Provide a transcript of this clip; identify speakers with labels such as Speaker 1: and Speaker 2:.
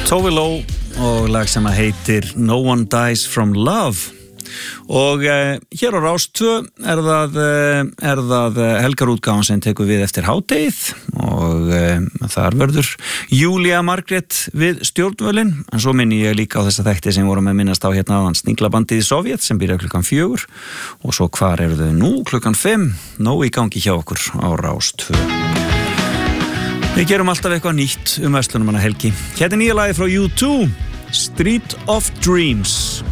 Speaker 1: Tove Lo og lag sem heitir No One Dies From Love og hér á Rás 2 er það helgarútgáfan sem tekur við eftir hádegið og þar verður Júlía Margrét við stjórnvölin en svo minni ég líka á þessa þætti sem vorum að minnast á hérna áðan Sninglabandið í Sovjet sem byrja klukkan 4 og svo hvar eru þau nú klukkan 5 nóg í gangi hjá okkur á Rás 2. Við gerum alltaf eitthvað nýtt verslunarmannahelgi. Hérna nýja lagi frá U2 Street of Dreams.